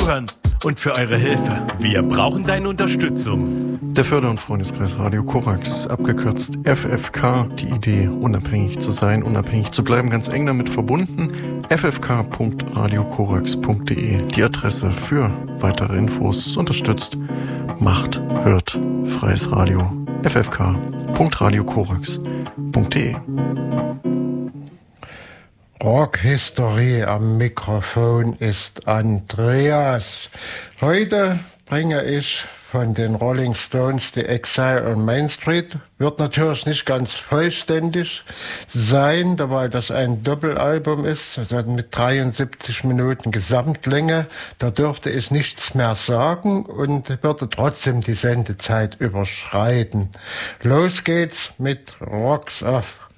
Zuhören und für eure Hilfe. Wir brauchen deine Unterstützung. Der Förder- und Freundeskreis Radio Korax, abgekürzt FFK, die Idee, unabhängig zu sein, unabhängig zu bleiben, ganz eng damit verbunden. ffk.radiokorax.de, die Adresse für weitere Infos, unterstützt, macht, hört, freies Radio. ffk.radiokorax.de. Rockhistorie am Mikrofon ist Andreas. Heute bringe ich von den Rolling Stones die Exile on Main Street. Wird natürlich nicht ganz vollständig sein, weil das ein Doppelalbum ist, also mit 73 Minuten Gesamtlänge. Da dürfte ich nichts mehr sagen und würde trotzdem die Sendezeit überschreiten. Los geht's mit Rocks of